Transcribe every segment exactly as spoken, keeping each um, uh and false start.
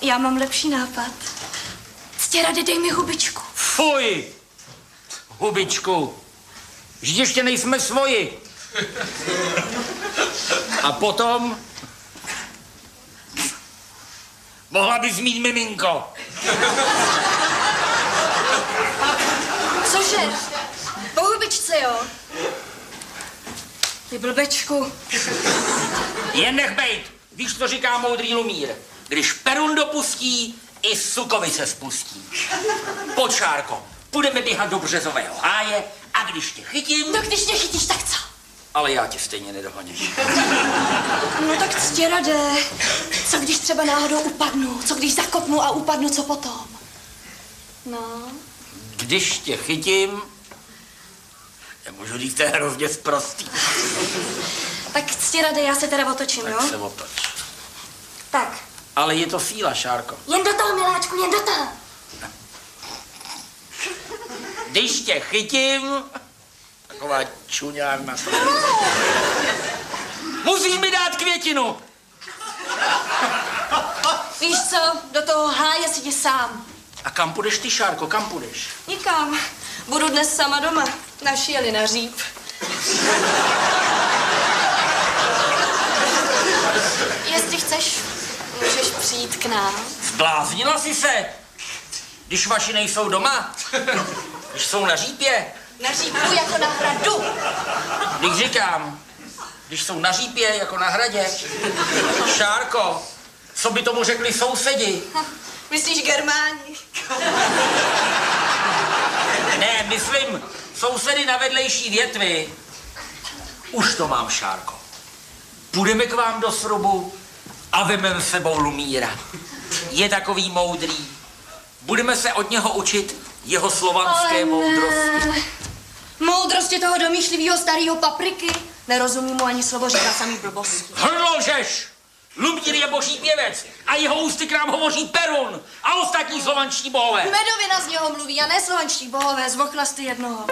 Já mám lepší nápad. Ctěrade, dej mi hubičku. Fuj! Hubičku. Vždyť ještě nejsme svoji. A potom... Mohla bys mít miminko. Cože? Po hubičce, jo? Ty blbečku. Jen nech bejt. Víš, co říká moudrý Lumír? Když Perun dopustí, i sukovi se spustí. Pojď, Šárko, půjdeme běhat do březového háje a když tě chytím... No když tě chytíš, tak co? Ale já tě stejně nedohoním. No tak ctěrade, co když třeba náhodou upadnu? Co když zakopnu a upadnu, co potom? No... Když tě chytím... Já můžu říct, to je hrozně sprostý. Tak ctěrade, já se teda otočím, Tak jo? se otoč. Tak. Ale je to síla, Šárko. Jen do toho, miláčku, jen do toho. Když tě chytím... Taková čuňárna. Musíš mi dát květinu. Víš co, do toho háje si jdi sám. A kam půjdeš ty, Šárko, kam půjdeš? Nikam. Budu dnes sama doma. Našijeli na říp. Jestli chceš, můžeš přijít k nám. Zbláznila jsi se? Když vaši nejsou doma? Když jsou na řípě? Na řípu jako na hradu. Když říkám, když jsou na řípě jako na hradě. Šárko, co by tomu řekli sousedi? Myslíš Germáni? Ne, myslím sousedy na vedlejší větvi. Už to mám, Šárko. Půjdeme k vám do srubu a vememe s sebou Lumíra. Je takový moudrý. Budeme se od něho učit jeho slovanské moudrosti. Moudrosti toho domýšlivého starého papriky. Nerozumím mu ani slovo, říká samý blbosti. Hrdlo žeš! Lumír je boží pěvec a jeho ústy k nám hovoří Perun a ostatní slovanští bohové. Medovina z něho mluví a ne slovanští bohové, z oklasty jednoho.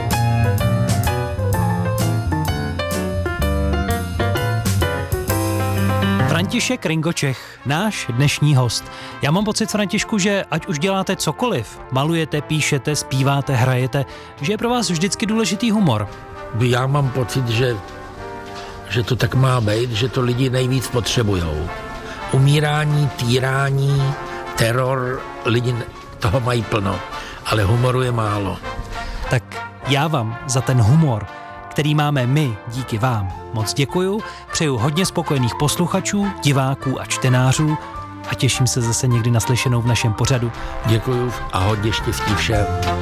František Ringočech, náš dnešní host. Já mám pocit, Františku, že ať už děláte cokoliv, malujete, píšete, zpíváte, hrajete, že je pro vás vždycky důležitý humor. Já mám pocit, že, že to tak má být, že to lidi nejvíc potřebujou. Umírání, týrání, teror, lidi toho mají plno, ale humoru je málo. Tak já vám za ten humor, který máme my díky vám, moc děkuju, přeju hodně spokojených posluchačů, diváků a čtenářů a těším se zase někdy naslyšenou v našem pořadu. Děkuju a hodně štěstí všem.